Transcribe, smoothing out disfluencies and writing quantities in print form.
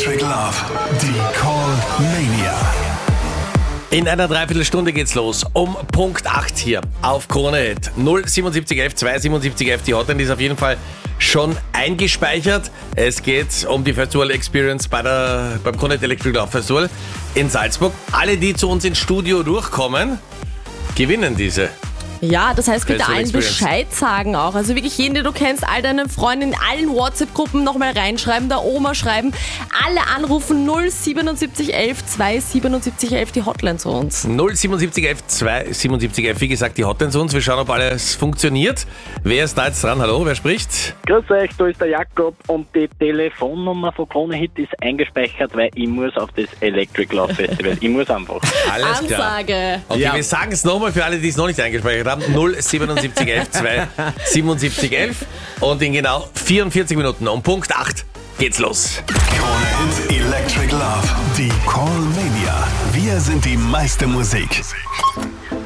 Electric Love, die Call Mania. In einer Dreiviertelstunde geht's los. Um Punkt 8 hier auf Krone Hit. 07711 27711. Die Hotline ist auf jeden Fall schon eingespeichert. Es geht um die Festival Experience beim Krone Hit Electric Love Festival in Salzburg. Alle, die zu uns ins Studio durchkommen, gewinnen diese. Ja, das heißt, bitte Festival allen Experience. Bescheid sagen auch. Also wirklich jeden, den du kennst, all deinen Freunden in allen WhatsApp-Gruppen nochmal reinschreiben, der Oma schreiben. Alle anrufen 07711 27711, die Hotline zu uns. 07711 27711. Wie gesagt, die Hotline zu uns. Wir schauen, ob alles funktioniert. Wer ist da jetzt dran? Hallo, wer spricht? Grüß euch, da ist der Jakob und die Telefonnummer von Krone Hit ist eingespeichert, weil ich muss auf das Electric Love Festival. Ich muss einfach. Alles klar. Ansage. Okay, wir sagen es nochmal für alle, die es noch nicht eingespeichert haben. 07711 27711. Und in genau 44 Minuten um Punkt 8 geht's los. Krone Hit Electric Love, die Call Mania. Wir sind die meiste Musik.